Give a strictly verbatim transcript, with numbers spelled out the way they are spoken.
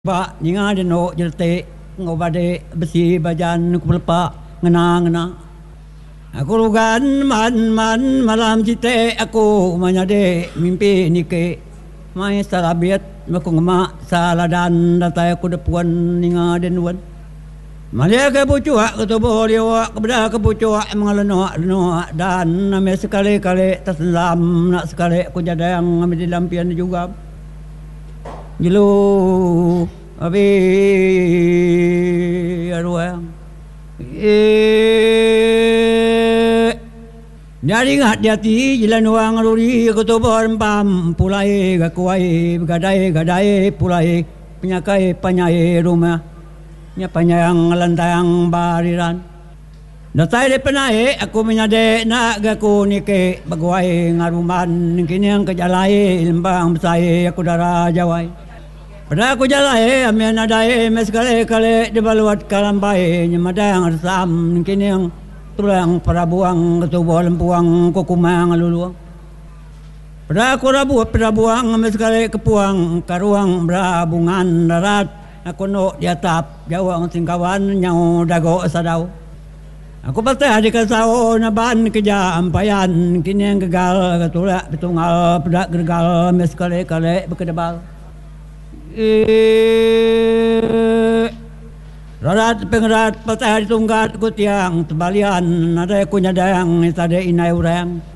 Pak nyinga deno jelte ngobade besi bajan ku lepak ngena-ngena. Aku lugan man-man malam cite aku manyade mimpi nike. Mai salabiat aku ngemak saladan datai aku depuan ninga denuan. Malia ke pucua ketubuh liwa kepada ke pucua mengalenoak-lenoak dan name sekali-kali terselam nak sekali aku jadang ambil di lampian juga. Jelu abi aruang eh dari ngat jati jalan wang luri ketubuh empam pulai gakuai gadai gadai pulai penyakai panyai rumah nya panyang lantang bariran datai de penai aku menyade nak gaku nike baguai ngaruman kini yang kejalai lembang besai aku darah jawai. Pada aku jalai amin adai mes kale-kale di baluat kalambai nyemadang resam kini yang tulang para buang ketubuh lempuang kukumang luluang. Pada aku rabu pada buang mes kale kepuang karuang berabungan darat aku no di atap jawang singkawan nyau dago sadau. Aku patah di kasau naban keja ampayan kini yang gegal ketulak betunggal pada gergal mes kale-kale bekedebal. Eh, rarat pengerat patah ditunggat ku tiang tebalian ada aku nyadang tade inai urang